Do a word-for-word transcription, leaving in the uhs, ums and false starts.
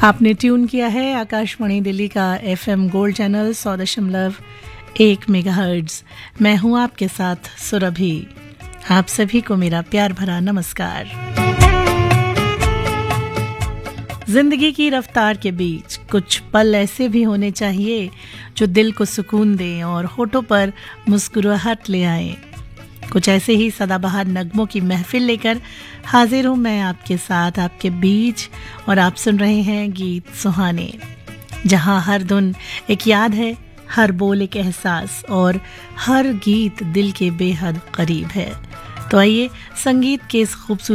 आपने ट्यून किया है आकाशवाणी दिल्ली का एफएम गोल्ड चैनल सौ दशमलव एक मेगाहर्ट्ज। मैं हूं आपके साथ सुरभि। आप सभी को मेरा प्यार भरा नमस्कार। जिंदगी की रफ्तार के बीच कुछ पल ऐसे भी होने चाहिए जो दिल को सुकून दें और होठों पर मुस्कुराहट ले आए। कुछ ऐसे ही सदाबहार नगमों की महफिल लेकर हाजिर हूं मैं आपके साथ, आपके बीच, और आप सुन रहे हैं गीत सुहाने, जहां हर धुन एक याद है, हर बोल एक एहसास और हर गीत दिल के बेहद करीब है। तो आइए संगीत के इस खूबसूरत